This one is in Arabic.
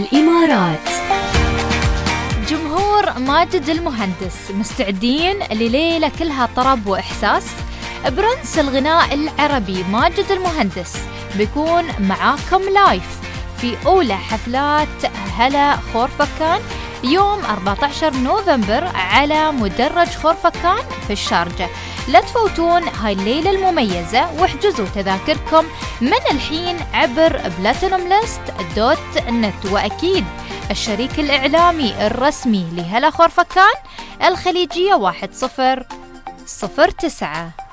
الإمارات. جمهور ماجد المهندس مستعدين لليلة كلها طرب وإحساس. برنس الغناء العربي ماجد المهندس بيكون معاكم لايف في أولى حفلات هلا خورفكان يوم 14 نوفمبر على مدرج خورفكان في الشارجة. لا تفوتون هاي الليلة المميزة واحجزوا تذاكركم من الحين عبر platinumlist.net. وأكيد الشريك الإعلامي الرسمي لهلا خورفكان الخليجية 1009.